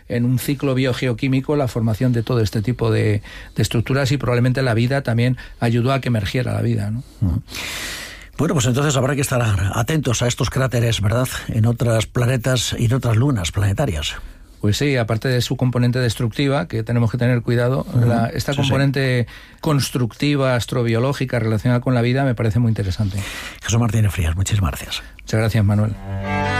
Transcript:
en un ciclo biogeoquímico la formación de todo este tipo de estructuras, y probablemente la vida también ayudó a que emergiera la vida, ¿no? Bueno, pues entonces habrá que estar atentos a estos cráteres, ¿verdad?, en otros planetas y en otras lunas planetarias. Pues sí, aparte de su componente destructiva, que tenemos que tener cuidado, esta componente constructiva, astrobiológica, relacionada con la vida, me parece muy interesante. Jesús Martínez Frías, muchísimas gracias. Muchas gracias, Manuel.